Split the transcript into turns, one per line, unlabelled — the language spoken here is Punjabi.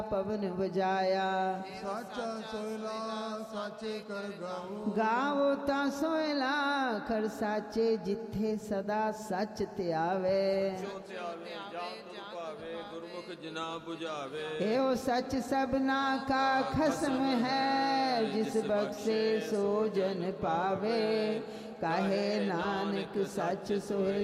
ਪਵਨ ਵਜਾਇਆ।
ਸਾਚਾ ਸੋਇਲਾ ਸਾਚੇ ਕਰ ਗਾਵੋ,
ਗਾਵੋ ਤਾਂ ਸੋਇਲਾ ਖਰ ਸਾਚੇ, ਜਿੱਥੇ ਸਦਾ ਸੱਚ ਧਿਆਵੇ।
ਜੋ ਧਿਆਵੇ ਜਾਨ ਤੁਮ ਭਾਵੇ, ਗੁਰਮੁਖ ਜਿਨਾ 부ਝਾਵੇ।
ਇਹੋ ਸੱਚ ਸਭਨਾ ਕਾ ਖਸਮ ਹੈ, ਜਿਸ ਬਖਸ਼ੇ ਸੋ ਜਨ ਪਾਵੇ। ਕਾਹੇ ਨਾਨਕ ਸੱਚ ਸੋਇ